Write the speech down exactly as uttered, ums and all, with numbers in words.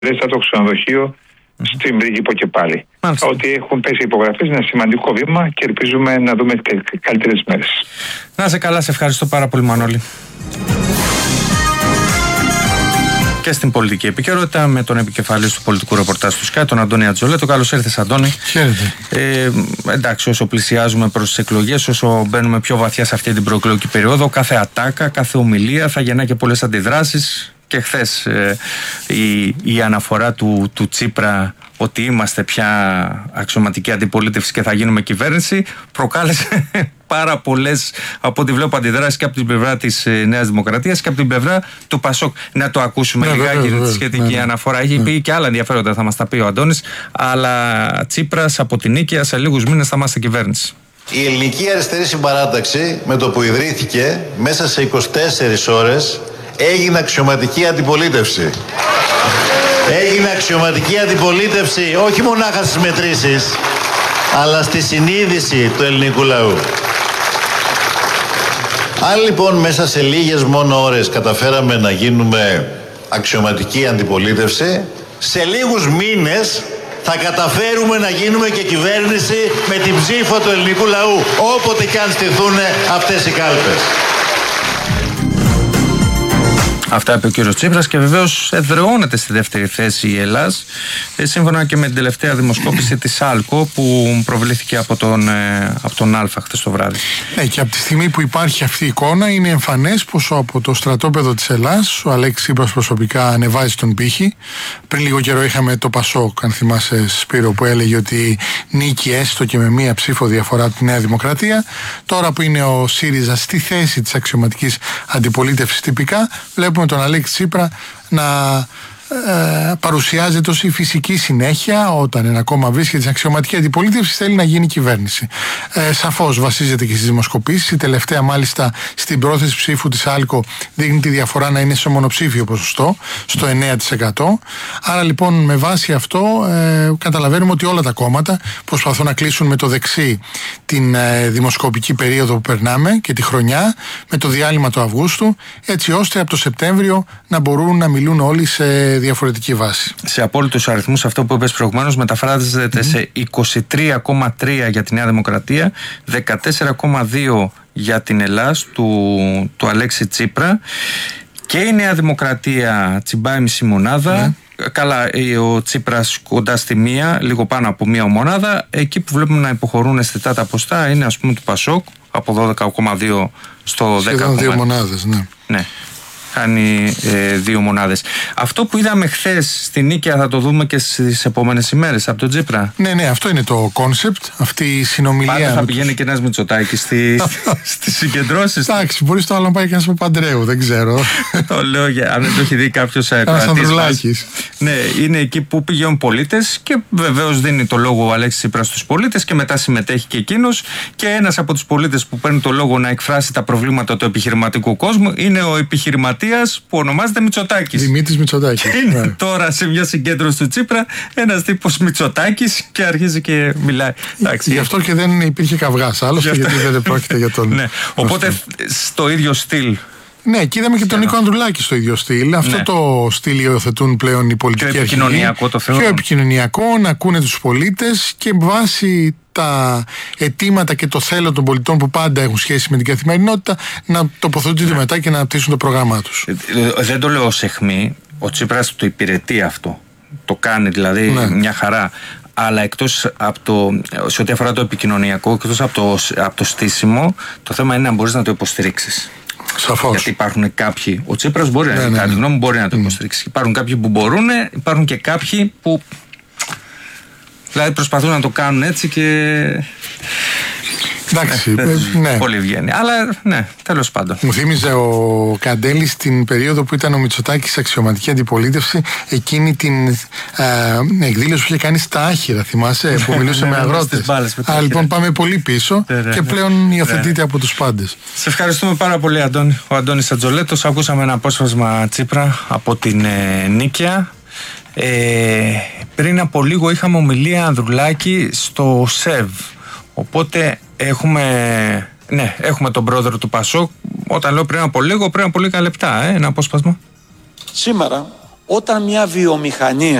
δεν στο ξενοδοχείο στην Πρίγκιπο και πάλι. Μάλιστα. Ότι έχουν πέσει υπογραφές, είναι ένα σημαντικό βήμα και ελπίζουμε να δούμε καλύτερες μέρες. Να είσαι καλά, σε ευχαριστώ πάρα πολύ, Μανώλη. Και στην πολιτική επικαιρότητα με τον επικεφαλής του πολιτικού ρεπορτάζ του ΣΚΑ, τον Αντώνη Ατζολέτο. Καλώς ήρθες, Αντώνη. Χαίρετε. Ε, εντάξει, όσο πλησιάζουμε προς τις εκλογές, όσο μπαίνουμε πιο βαθιά σε αυτή την προεκλογική περίοδο, κάθε ατάκα, κάθε ομιλία θα γεννά και πολλές αντιδράσεις. Και χθες ε, η, η αναφορά του, του Τσίπρα ότι είμαστε πια αξιωματική αντιπολίτευση και θα γίνουμε κυβέρνηση προκάλεσε πάρα πολλές, από ό,τι βλέπω, αντιδράσεις και από την πλευρά της Νέας Δημοκρατίας και από την πλευρά του ΠΑΣΟΚ. Να το ακούσουμε ναι, λιγάκι βέβαια, τη σχετική ναι, αναφορά. Έχει ναι. πει και άλλα ενδιαφέροντα, θα μας τα πει ο Αντώνης. Αλλά Τσίπρας από την Νίκαια σε λίγους μήνες θα είμαστε κυβέρνηση. Η Ελληνική Αριστερή Συμπαράταξη, με το που ιδρύθηκε, μέσα σε είκοσι τέσσερις ώρες έγινε αξιωματική αντιπολίτευση. Έγινε αξιωματική αντιπολίτευση όχι μονάχα στις μετρήσεις, αλλά στη συνείδηση του ελληνικού λαού. Αν λοιπόν μέσα σε λίγες μόνο ώρες καταφέραμε να γίνουμε αξιωματική αντιπολίτευση, σε λίγους μήνες θα καταφέρουμε να γίνουμε και κυβέρνηση με την ψήφο του ελληνικού λαού, όποτε και αν στηθούν αυτές οι κάλπες. Αυτά είπε ο κύριος Τσίπρας και βεβαίως εδραιώνεται στη δεύτερη θέση η Ελλάς, σύμφωνα και με την τελευταία δημοσκόπηση της ΑΛΚΟ που προβλήθηκε από τον, από τον Αλφα χθες το βράδυ. Ναι, και από τη στιγμή που υπάρχει αυτή η εικόνα είναι εμφανές πως από το στρατόπεδο της Ελλάς ο Αλέξης Τσίπρας προσωπικά ανεβάζει τον πύχη. Πριν λίγο καιρό είχαμε το ΠΑΣΟΚ, αν θυμάσαι, Σπύρο, που έλεγε ότι νίκη έστω και με μία ψήφο διαφορά από τη Νέα Δημοκρατία. Τώρα που είναι ο ΣΥΡΙΖΑ στη θέση της αξιωματικής αντιπολίτευσης τυπικά, βλέπουμε με τον Αλέξη Τσίπρα να ε, παρουσιάζεται ως η φυσική συνέχεια όταν ένα κόμμα βρίσκεται στην αξιωματική αντιπολίτευση, θέλει να γίνει κυβέρνηση. Ε, σαφώς βασίζεται και στις δημοσκοπήσεις. Η τελευταία, μάλιστα, στην πρόθεση ψήφου της ΑΛΚΟ δείχνει τη διαφορά να είναι σε μονοψήφιο ποσοστό, στο εννέα τοις εκατό. Άρα λοιπόν με βάση αυτό ε, καταλαβαίνουμε ότι όλα τα κόμματα προσπαθούν να κλείσουν με το δεξί την ε, δημοσκοπική περίοδο που περνάμε και τη χρονιά με το διάλειμμα του Αυγούστου, έτσι ώστε από το Σεπτέμβριο να μπορούν να μιλούν όλοι σε διαφορετική βάση. Σε απόλυτους αριθμούς, αυτό που είπες προηγουμένως μεταφράζεται mm-hmm. σε είκοσι τρία κόμμα τρία για τη Νέα Δημοκρατία, δεκατέσσερα κόμμα δύο για την Ελλάς του, του Αλέξη Τσίπρα, και η Νέα Δημοκρατία τσιμπάει μισή μονάδα. Mm. Καλά, ο Τσίπρας κοντά στη μία, λίγο πάνω από μία μονάδα. Εκεί που βλέπουμε να υποχωρούν αισθητά τα ποστά είναι, ας πούμε, του ΠΑΣΟΚ από δώδεκα κόμμα δύο στο δέκα κόμμα δύο. Δύο μονάδες, ναι. Ναι. Κάνει ε, δύο μονάδες. Αυτό που είδαμε χθες στη Νίκαια θα το δούμε και στις επόμενες ημέρες από τον Τσίπρα. Ναι, ναι, αυτό είναι το κόνσεπτ, αυτή η συνομιλία. Πάντα θα πηγαίνει τους... και ένας Μητσοτάκης στις στη συγκεντρώσεις. Εντάξει, μπορεί το άλλο να πάει και ένας Παπαντρέου, δεν ξέρω. Το λέω για αν δεν το έχει δει κάποιος Ανδρουλάκης. Ναι, είναι εκεί που πηγαίνουν πολίτες και βεβαίως δίνει το λόγο ο Αλέξης Τσίπρας στους πολίτες και μετά συμμετέχει και εκείνος. Και ένας από τους πολίτες που παίρνει το λόγο να εκφράσει τα προβλήματα του επιχειρηματικού κόσμου είναι ο επιχειρηματίας που ονομάζεται Μητσοτάκης. Δημήτρης Μητσοτάκης. Είναι ναι. τώρα σε μια συγκέντρωση του Τσίπρα ένας τύπος Μητσοτάκης και αρχίζει και μιλάει. Γι' αυτό και δεν υπήρχε καυγάς άλλος, γιατί δεν πρόκειται για τον. Ναι. Οπότε στο ίδιο στυλ. Ναι, και είδαμε και τον Νίκο Ανδρουλάκη στο ίδιο στυλ. Αυτό ναι. το στυλ υιοθετούν πλέον οι πολιτικοί αρχηγοί. Πιο επικοινωνιακό το θεωρώ. Πιο επικοινωνιακό, να ακούνε τους πολίτες και βάσει τα αιτήματα και το θέλω των πολιτών που πάντα έχουν σχέση με την καθημερινότητα να τοποθετούνται ναι. μετά και να αναπτύσσουν το πρόγραμμά τους. Δεν το λέω ως αιχμή. Ο Τσίπρας το υπηρετεί αυτό. Το κάνει δηλαδή ναι. μια χαρά. Αλλά εκτός από το, σε ό,τι αφορά το επικοινωνιακό, εκτός από το, από το στήσιμο, το θέμα είναι να μπορείς να το υποστηρίξεις. Σαφώς. Γιατί υπάρχουν κάποιοι. Ο Τσίπρας μπορεί ναι, να, ναι, ναι. γνώμη, μπορεί να το υποστηρίξει. Mm. Υπάρχουν κάποιοι που μπορούν, υπάρχουν και κάποιοι που δηλαδή προσπαθούν να το κάνουν έτσι και. Εντάξει, ναι, ναι. Πολύ βγαίνει. Αλλά ναι, τέλος πάντων. Μου θύμιζε ο Καντέλης την περίοδο που ήταν ο Μητσοτάκης αξιωματική αντιπολίτευση, εκείνη την ε, εκδήλωση που είχε κάνει στα Άχυρα, θυμάσαι, που μιλούσε με αγρότες. Άρα λοιπόν πάμε πολύ πίσω και πλέον υιοθετείται από τους πάντες. Σε ευχαριστούμε πάρα πολύ, Αντώνη. Ο Αντώνης Ατζολέτος. Ακούσαμε ένα απόσπασμα Τσίπρα από την ε, Νίκαια. Ε, πριν από λίγο είχαμε ομιλία Ανδρουλάκη στο ΣΕΒ. Οπότε έχουμε, ναι, έχουμε τον πρόεδρο του ΠΑΣΟΚ. Όταν λέω πριν από λίγο, πριν από λίγα λεπτά, ε, ένα απόσπασμα. Σήμερα Όταν μια βιομηχανία